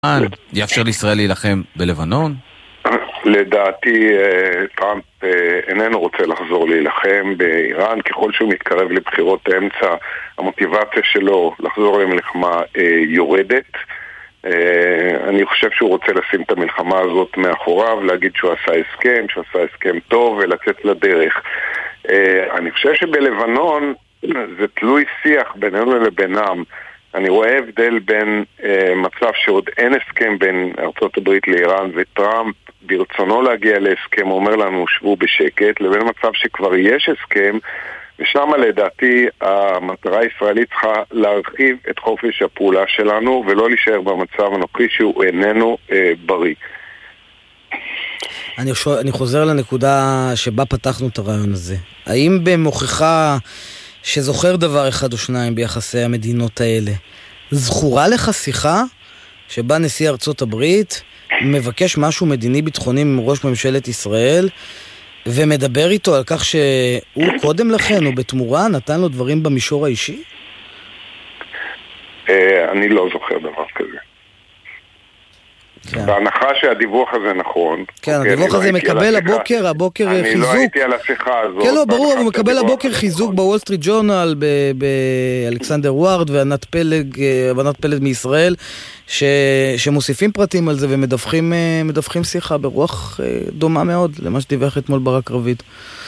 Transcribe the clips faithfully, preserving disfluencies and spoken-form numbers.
יאפשר לישראל להילחם בלבנון? לדעתי טראמפ איננו רוצה לחזור להילחם באיראן. ככל שהוא מתקרב לבחירות האמצע, המוטיבציה שלו לחזור למלחמה יורדת. אני חושב שהוא רוצה לשים את המלחמה הזאת מאחוריו, להגיד שהוא עשה הסכם, שהוא עשה הסכם טוב ולצאת לדרך. אני חושב שבלבנון זה תלוי שיח בינינו לבינם. אני רואה הבדל בין אה, מצב שעוד אין הסכם בין ארצות הברית לאיראן, וטראמפ ברצונו להגיע להסכם אומר לנו שבו בשקט, לבין מצב שכבר יש הסכם, ושם לדעתי המטרה הישראלית צריכה להרחיב את חופש הפעולה שלנו ולא להישאר במצב הנוכחי שהוא איננו אה, בריא. אני, אני חוזר לנקודה שבה פתחנו את הרעיון הזה. האם במוכיחה שזוכר דבר אחד או שניים ביחסי המדינות האלה, זכורה לך שיחה שבה נשיא ארצות הברית מבקש משהו מדיני ביטחוני מראש ממשלת ישראל ומדבר איתו על כך שהוא קודם לכן או בתמורה נתן לו דברים במישור האישי? אני לא זוכר דבר כזה. בהנחה שהדיווח הזה נכון. כן, הדיווח הזה מקבל הבוקר, הבוקר חיזוק. אני לא הייתי על השיחה הזאת. כן, לא, ברור, הוא מקבל הבוקר חיזוק בוול סטריט ג'ורנל, באלכסנדר ווארד וענת פלג, וענת פלג מישראל, שמוסיפים פרטים על זה ומדווחים שיחה ברוח דומה מאוד למה שדיווח אתמול ברק רביד.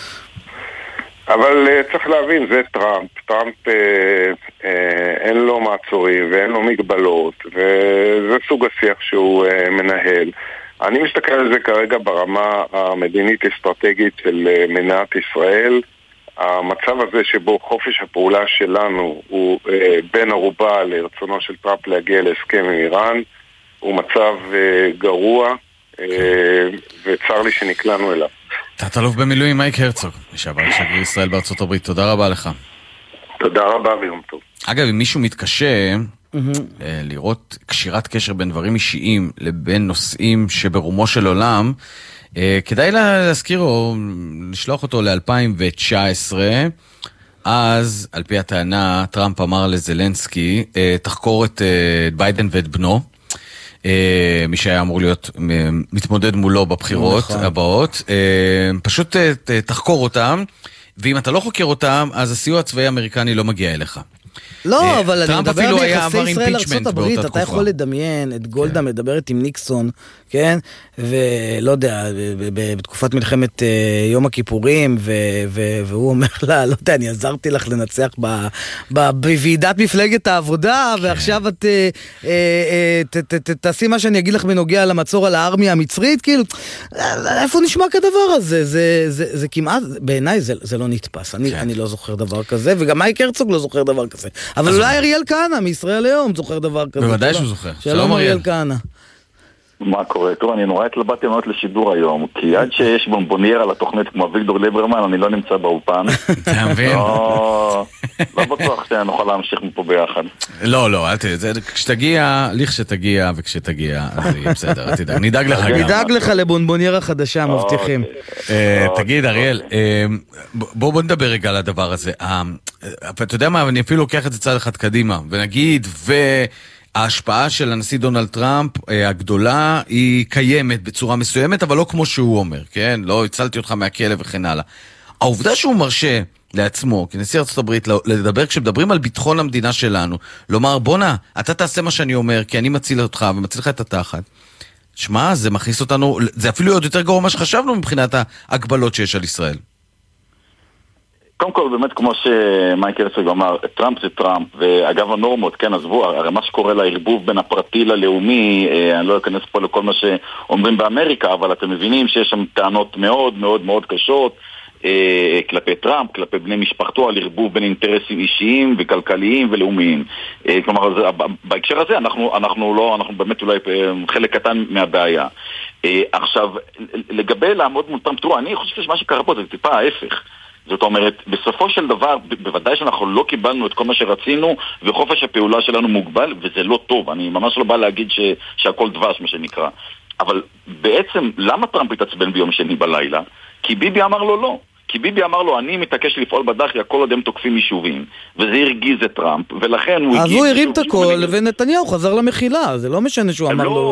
אבל uh, צריך להבין, זה טראמפ. טראמפ uh, uh, אין לו מעצורים ואין לו מגבלות, וזה סוג השיח שהוא uh, מנהל. אני מסתכל על זה כרגע ברמה המדינית-אסטרטגית של uh, מדינת ישראל. המצב הזה שבו חופש הפעולה שלנו הוא uh, בין ערובה לרצונו של טראמפ להגיע להסכם עם איראן, הוא מצב uh, גרוע, uh, וצר לי שנקלענו אליו. תת-אלוף במילואים מייק הרצוג, לשעבר שגריר ישראל בארצות הברית, תודה רבה לך. תודה רבה ויום טוב. אגב, אם מישהו מתקשה לראות קשירת קשר בין דברים אישיים לבין נושאים שברומו של עולם, כדאי להזכיר או לשלוח אותו ל-אלפיים תשע עשרה, אז על פי הטענה טראמפ אמר לזלנסקי, תחקור את ביידן ואת בנו, מי שהיה אמור להיות מתמודד מולו בבחירות הבאות, פשוט תחקור אותם, ואם אתה לא חוקר אותם, אז הסיוע הצבאי האמריקני לא מגיע אליך. לא, אבל אני מדבר על יחסי ישראל ארצות הברית, אתה יכול לדמיין את גולדה מדברת עם ניקסון, כן? ולא יודע, בתקופת מלחמת יום הכיפורים, והוא אומר לה, לא יודע, אני עזרתי לך לנצח בוועידת מפלגת העבודה, ועכשיו את תעשי מה שאני אגיד לך בנוגע למצור על הארמיה המצרית, כאילו, איפה נשמע כדבר הזה? זה כמעט, בעיניי זה לא נתפס, אני לא זוכר דבר כזה, וגם מייק הרצוג לא זוכר דבר כזה. אבל אולי אריאל כהנא מישראל היום זוכר דבר כזה. בוודאי שהוא זוכר. שלום אריאל כהנא. מה קורה? תראו, אני נורא התלבטתי מאוד לשידור היום, כי עד שיש בונבונייר על התוכנית כמו אביגדור ליברמן, אני לא נמצא באולפן. אתה מבין? לא בטוח שנוכל להמשיך מפה ביחד. לא, לא, אל תראה, כשתגיע, לכשתגיע וכשתגיע, אז יהיה בסדר, תדאג, נדאג לך גם. נדאג לך לבונבונייר החדשה, מבטיחים. תגיד, אריאל, בוא נדבר רגע על הדבר הזה. אתה יודע מה, אני אפילו לוקח את זה צעד אחד קדימה, ונגיד, ו... ההשפעה של הנשיא דונלד טראמפ הגדולה היא קיימת בצורה מסוימת, אבל לא כמו שהוא אומר, כן? לא הצלתי אותך מהכלא וכן הלאה. העובדה שהוא מרשה לעצמו, כנשיא ארצות הברית, לדבר כשמדברים על ביטחון המדינה שלנו, לומר, בונה, אתה תעשה מה שאני אומר, כי אני מציל אותך ומציל לך את התחת. שמה, זה מכניס אותנו, זה אפילו עוד יותר גרוע מה שחשבנו מבחינת ההגבלות שיש על ישראל. קודם כל, באמת, כמו שמייק הרצוג אמר, טראמפ זה טראמפ, ואגב הנורמות, כן, עזבו, הרי מה שקורה לערבוב בין הפרטי ללאומי, אני לא אכנס פה לכל מה שאומרים באמריקה, אבל אתם מבינים שיש שם טענות מאוד מאוד מאוד קשות, כלפי טראמפ, כלפי בני משפחתו, על ערבוב בין אינטרסים אישיים וכלכליים ולאומיים. כלומר, בהקשר הזה אנחנו, אנחנו לא, אנחנו באמת אולי חלק קטן מהבעיה. עכשיו, לגבי לעמוד מול טראמפ, תראו, אני חושב שמה שקרה פה זה טיפה ההפך. זאת אומרת, בסופו של דבר, בוודאי שאנחנו לא קיבלנו את כל מה שרצינו, וחופש הפעולה שלנו מוגבל, וזה לא טוב. אני ממש לא בא להגיד ש, שהכל דבש, מה שנקרא. אבל בעצם, למה טראמפ התעצבן ביום שני בלילה? כי ביבי אמר לו לא. כי ביבי אמר לו, אני מתעקש לפעול בדחיה כל עוד הם תוקפים יישובים, וזה הרגיז את טראמפ, ולכן הוא אז הגיב... הוא הרים את הכל, ונתניהו חזר למחילה, זה לא משנה שהוא אמר לו...